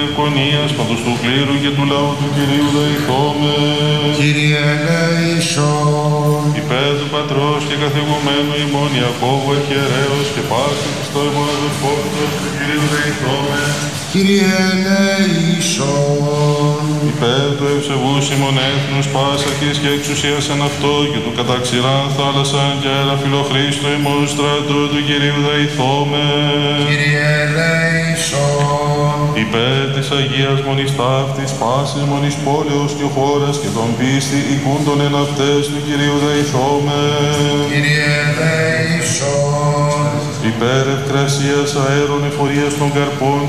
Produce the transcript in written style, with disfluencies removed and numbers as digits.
Ευκονίας παντός του κλήρου και του λαού του Κυρίου δεηθώμε. Κύριε ελέησον. Υπέρ του Πατρός και καθηγουμένου ημών Ιακώβου αρχιερέως και πάση Χριστό ημών αδελφών του Κυρίου δεηθώμε. Κύριε ελέησον. Υπέρ του ευσεβούς ημών έθνους πάσα αρχής και εξουσίας εν αυτό και του καταξηράν θάλασσαν και αέρα φιλοχρήστο ημών στρατού του Κυρίου δεηθώμε. Κύριε ελέησον. Υπέρ της Αγίας Μονής Ταύτης, πάσης Μονής πόλεως και χώρας και των πίστη οικούντων εν αυτές του Κυρίου δεηθώμε. Κύριε ελέησον. Υπέρ ευκρασίας αέρων εφορίας των καρπών